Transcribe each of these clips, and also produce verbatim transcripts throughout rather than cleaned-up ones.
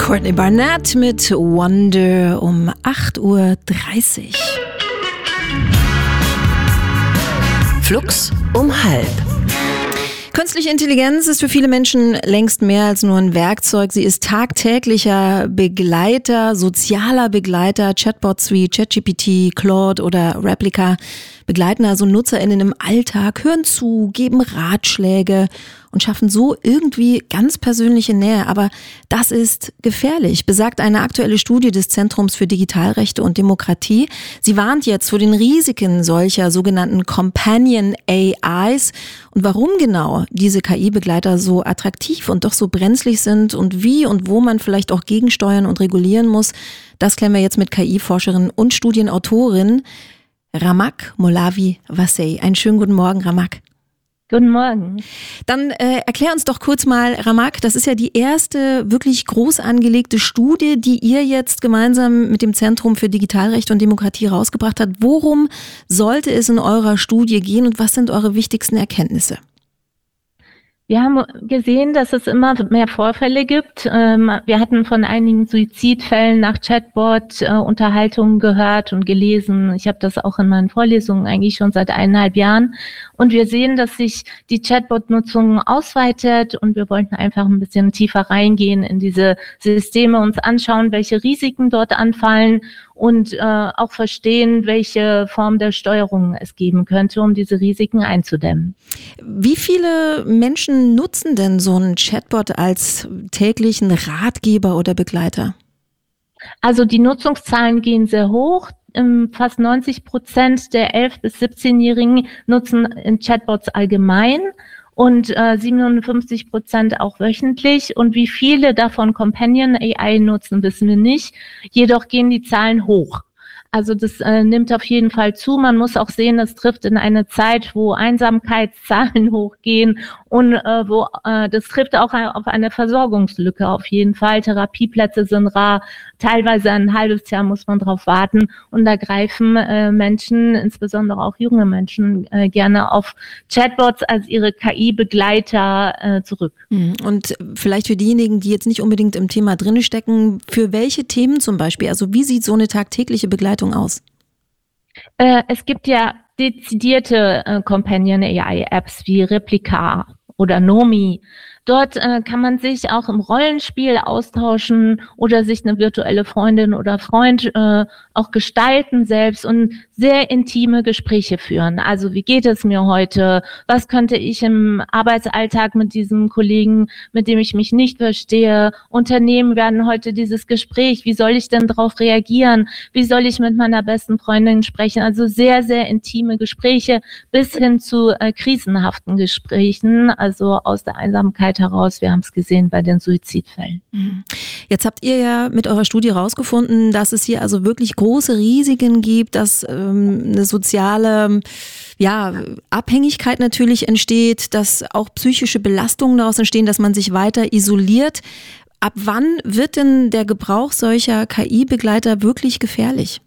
Courtney Barnett mit Wonder um acht Uhr dreißig. Flux um halb. Künstliche Intelligenz ist für viele Menschen längst mehr als nur ein Werkzeug. Sie ist tagtäglicher Begleiter, sozialer Begleiter. Chatbots wie ChatGPT, Claude oder Replika begleiten also NutzerInnen im Alltag, hören zu, geben Ratschläge und schaffen so irgendwie ganz persönliche Nähe. Aber das ist gefährlich, besagt eine aktuelle Studie des Zentrums für Digitalrechte und Demokratie. Sie warnt jetzt vor den Risiken solcher sogenannten Companion A Is und warum genau diese K I-Begleiter so attraktiv und doch so brenzlig sind und wie und wo man vielleicht auch gegensteuern und regulieren muss. Das klären wir jetzt mit K I-Forscherin und Studienautorin Ramak Molavi-Vassey. Einen schönen guten Morgen, Ramak. Guten Morgen. Dann äh, erklär uns doch kurz mal, Ramak, das ist ja die erste wirklich groß angelegte Studie, die ihr jetzt gemeinsam mit dem Zentrum für Digitalrecht und Demokratie rausgebracht habt. Worum sollte es in eurer Studie gehen und was sind eure wichtigsten Erkenntnisse? Wir haben gesehen, dass es immer mehr Vorfälle gibt. Wir hatten von einigen Suizidfällen nach Chatbot-Unterhaltungen gehört und gelesen. Ich habe das auch in meinen Vorlesungen eigentlich schon seit eineinhalb Jahren. Und wir sehen, dass sich die Chatbot-Nutzung ausweitet und wir wollten einfach ein bisschen tiefer reingehen in diese Systeme, uns anschauen, welche Risiken dort anfallen und äh, auch verstehen, welche Form der Steuerung es geben könnte, um diese Risiken einzudämmen. Wie viele Menschen nutzen denn so einen Chatbot als täglichen Ratgeber oder Begleiter? Also die Nutzungszahlen gehen sehr hoch. Fast neunzig Prozent der elf- bis siebzehnjährigen nutzen Chatbots allgemein und äh, siebenundfünfzig Prozent auch wöchentlich. Und wie viele davon Companion A I nutzen, wissen wir nicht. Jedoch gehen die Zahlen hoch. Also das äh, nimmt auf jeden Fall zu. Man muss auch sehen, das trifft in eine Zeit, wo Einsamkeitszahlen hochgehen und äh, wo äh, das trifft auch auf eine Versorgungslücke auf jeden Fall. Therapieplätze sind rar, teilweise ein halbes Jahr muss man drauf warten und da greifen äh, Menschen, insbesondere auch junge Menschen, äh, gerne auf Chatbots als ihre K I-Begleiter äh, zurück. Und vielleicht für diejenigen, die jetzt nicht unbedingt im Thema drin stecken, für welche Themen zum Beispiel? Also wie sieht so eine tagtägliche Begleitung aus? Äh, es gibt ja dezidierte äh, Companion A I-Apps wie Replika oder Nomi. Dort äh, kann man sich auch im Rollenspiel austauschen oder sich eine virtuelle Freundin oder Freund äh, auch gestalten selbst und sehr intime Gespräche führen. Also wie geht es mir heute? Was könnte ich im Arbeitsalltag mit diesem Kollegen, mit dem ich mich nicht verstehe, unternehmen? Werden heute dieses Gespräch? Wie soll ich denn darauf reagieren? Wie soll ich mit meiner besten Freundin sprechen? Also sehr, sehr intime Gespräche bis hin zu äh, krisenhaften Gesprächen, also aus der Einsamkeit heraus. Wir haben es gesehen bei den Suizidfällen. Jetzt habt ihr ja mit eurer Studie herausgefunden, dass es hier also wirklich große Risiken gibt, dass ähm, eine soziale ja, Abhängigkeit natürlich entsteht, dass auch psychische Belastungen daraus entstehen, dass man sich weiter isoliert. Ab wann wird denn der Gebrauch solcher K I-Begleiter wirklich gefährlich?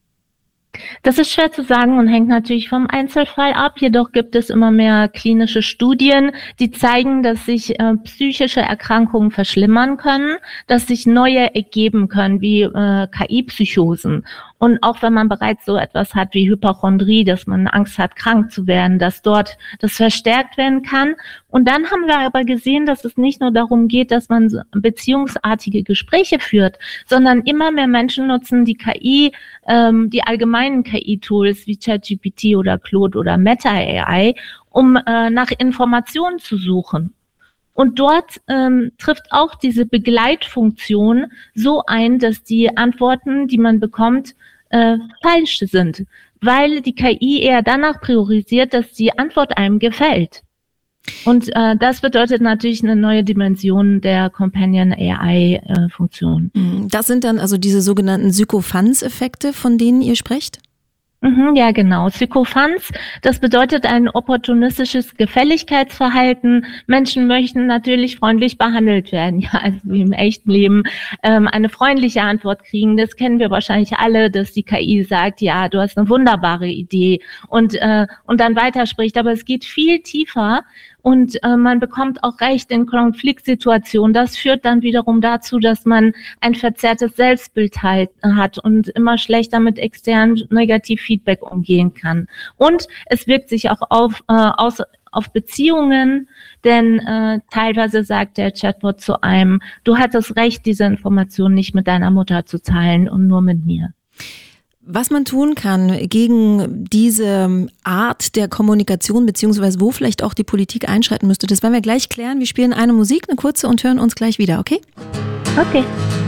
Das ist schwer zu sagen und hängt natürlich vom Einzelfall ab. Jedoch gibt es immer mehr klinische Studien, die zeigen, dass sich äh, psychische Erkrankungen verschlimmern können, dass sich neue ergeben können, wie äh, K I-Psychosen. Und auch wenn man bereits so etwas hat wie Hypochondrie, dass man Angst hat, krank zu werden, dass dort das verstärkt werden kann. Und dann haben wir aber gesehen, dass es nicht nur darum geht, dass man beziehungsartige Gespräche führt, sondern immer mehr Menschen nutzen die K I, ähm, die allgemeinen K I-Tools wie ChatGPT oder Claude oder Meta A I, um äh, nach Informationen zu suchen. Und dort ähm, trifft auch diese Begleitfunktion so ein, dass die Antworten, die man bekommt, äh, falsch sind, weil die K I eher danach priorisiert, dass die Antwort einem gefällt. Und äh, das bedeutet natürlich eine neue Dimension der Companion A I-Funktion. Das sind dann also diese sogenannten Sykophants-Effekte, von denen ihr sprecht? Mhm, ja, genau. Sykophants, das bedeutet ein opportunistisches Gefälligkeitsverhalten. Menschen möchten natürlich freundlich behandelt werden, ja, also wie im echten Leben, ähm, eine freundliche Antwort kriegen. Das kennen wir wahrscheinlich alle, dass die K I sagt, ja, du hast eine wunderbare Idee und, äh, und dann weiterspricht. Aber es geht viel tiefer. und äh, man bekommt auch Recht in Konfliktsituationen. Das führt dann wiederum dazu, dass man ein verzerrtes Selbstbild halt, hat und immer schlechter mit externem Negativfeedback umgehen kann. Und es wirkt sich auch auf, äh, aus, auf Beziehungen, denn äh, teilweise sagt der Chatbot zu einem, du hattest recht, diese Information nicht mit deiner Mutter zu teilen und nur mit mir. Was man tun kann gegen diese Art der Kommunikation, beziehungsweise wo vielleicht auch die Politik einschreiten müsste, das werden wir gleich klären. Wir spielen eine Musik, eine kurze, und hören uns gleich wieder, okay? Okay.